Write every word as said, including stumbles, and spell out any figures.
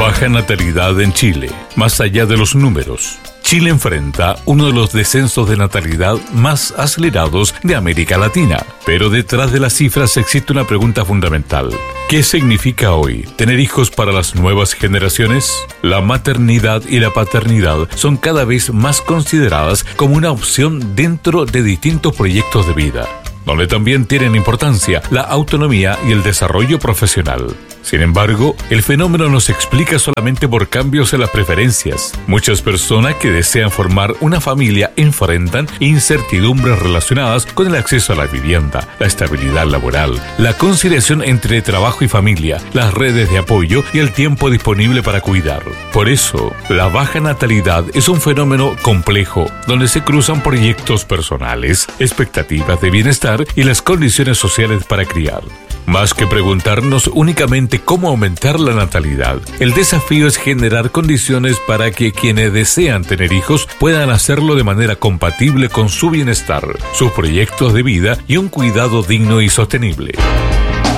Baja natalidad en Chile. Más allá de los números, Chile enfrenta uno de los descensos de natalidad más acelerados de América Latina. Pero detrás de las cifras existe una pregunta fundamental. ¿Qué significa hoy tener hijos para las nuevas generaciones? La maternidad y la paternidad son cada vez más consideradas como una opción dentro de distintos proyectos de vida, donde también tienen importancia la autonomía y el desarrollo profesional. Sin embargo, el fenómeno no se explica solamente por cambios en las preferencias. Muchas personas que desean formar una familia enfrentan incertidumbres relacionadas con el acceso a la vivienda, la estabilidad laboral, la conciliación entre trabajo y familia, las redes de apoyo y el tiempo disponible para cuidar. Por eso, la baja natalidad es un fenómeno complejo, donde se cruzan proyectos personales, expectativas de bienestar y las condiciones sociales para criar. Más que preguntarnos únicamente cómo aumentar la natalidad, el desafío es generar condiciones para que quienes desean tener hijos puedan hacerlo de manera compatible con su bienestar, sus proyectos de vida y un cuidado digno y sostenible.